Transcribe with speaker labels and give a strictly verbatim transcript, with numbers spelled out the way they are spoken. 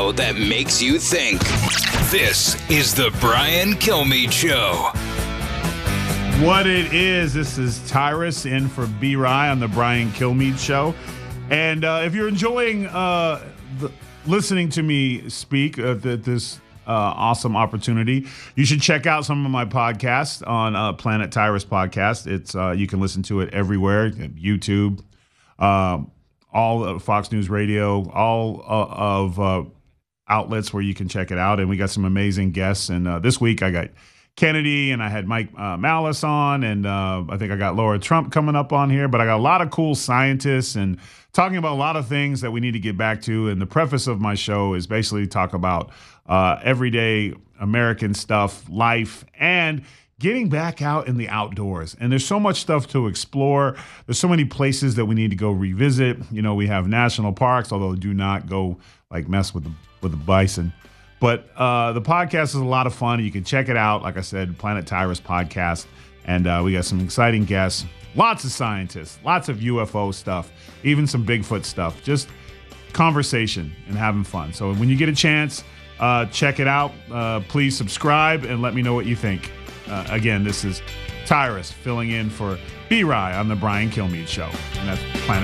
Speaker 1: show that makes you think. This is the Brian Kilmeade Show.
Speaker 2: What it is, this is Tyrus in for B-Rye on the Brian Kilmeade Show. And uh, if you're enjoying uh, the, listening to me speak at the, this uh, awesome opportunity, you should check out some of my podcasts on uh, Planet Tyrus Podcast. It's uh, you can listen to it everywhere, YouTube, uh, all of Fox News Radio, all uh, of uh, outlets where you can check it out. And we got some amazing guests. And uh, this week I got Kennedy and I had Mike uh, Malice on, and uh, I think I got Laura Trump coming up on here. But I got a lot of cool scientists and talking about a lot of things that we need to get back to. And the preface of my show is basically talk about uh, everyday American stuff, life, and getting back out in the outdoors. And there's so much stuff to explore. There's so many places that we need to go revisit. You know, we have national parks, although do not go like mess with the with the bison. But uh, the podcast is a lot of fun. You can check it out. Like I said, Planet Tyrus Podcast. And uh, we got some exciting guests, lots of scientists, lots of U F O stuff, even some Bigfoot stuff. Just conversation and having fun. So when you get a chance, uh, check it out. Uh, please subscribe and let me know what you think. Uh, again, this is Tyrus filling in for B-Rye on the Brian Kilmeade Show. And that's Planet